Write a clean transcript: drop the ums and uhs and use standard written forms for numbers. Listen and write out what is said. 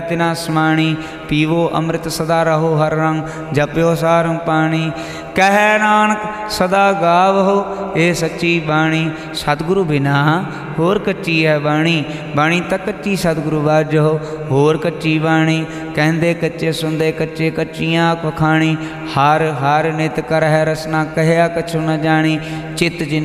तिना समाणी, पीवो अमृत सदा रहो हर रंग, जप्यो सारंग पाणी। कह नानक सदा गावहो ए सच्ची बाणी, सतगुरु बिना होर कच्ची है बाणी। बाणी तक कच्ची सतगुरु बाजो होर कच्ची बाणी। कहंदे कच्चे सुनदे कच्चे, कच्चियां अख वखाणी। हर हर नित कर है रसना, कहया कछु न जानी। चित जिन